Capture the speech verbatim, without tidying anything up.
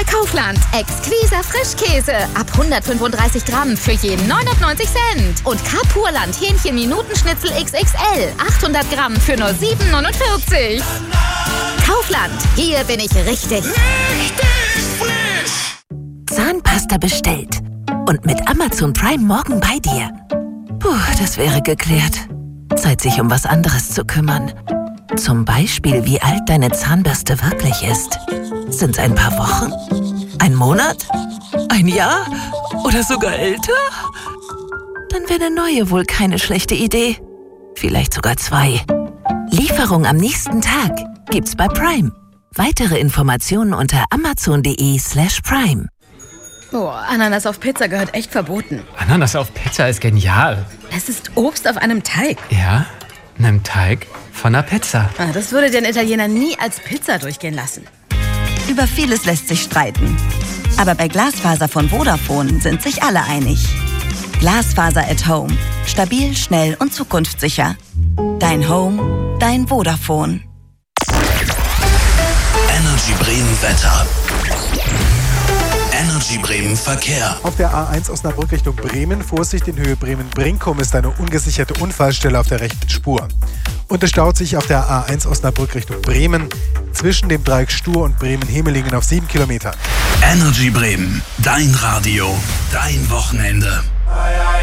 bei Kaufland. Exquiser Frischkäse ab hundertfünfunddreißig Gramm für je neunundneunzig Cent. Und Kapurland Hähnchen-Minutenschnitzel X X L achthundert Gramm für nur sieben neunundvierzig. Kaufland, hier bin ich richtig. Richtig frisch! Zahnpasta bestellt. Und mit Amazon Prime morgen bei dir. Puh, das wäre geklärt. Zeit, sich um was anderes zu kümmern. Zum Beispiel, wie alt deine Zahnbürste wirklich ist. Sind's ein paar Wochen? Ein Monat? Ein Jahr? Oder sogar älter? Dann wäre eine neue wohl keine schlechte Idee. Vielleicht sogar zwei. Lieferung am nächsten Tag gibt's bei Prime. Weitere Informationen unter amazon.de slash prime. Boah, Ananas auf Pizza gehört echt verboten. Ananas auf Pizza ist genial. Es ist Obst auf einem Teig. Ja, einem Teig von einer Pizza. Ah, das würde den Italiener nie als Pizza durchgehen lassen. Über vieles lässt sich streiten. Aber bei Glasfaser von Vodafone sind sich alle einig. Glasfaser at Home. Stabil, schnell und zukunftssicher. Dein Home, dein Vodafone. Energy Bremen Wetter. Energy Bremen Verkehr. Auf der A eins Osnabrück Richtung Bremen, Vorsicht in Höhe Bremen-Brinkum ist eine ungesicherte Unfallstelle auf der rechten Spur. Und es staut sich auf der A eins Osnabrück Richtung Bremen zwischen dem Dreieck Stur und Bremen-Hemelingen auf sieben Kilometer. Energy Bremen, dein Radio, dein Wochenende.